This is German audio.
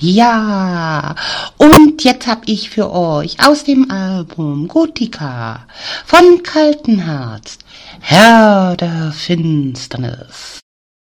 Ja, und jetzt hab ich für euch aus dem Album Gotika von Kalten Herz, Herr der Finsternis.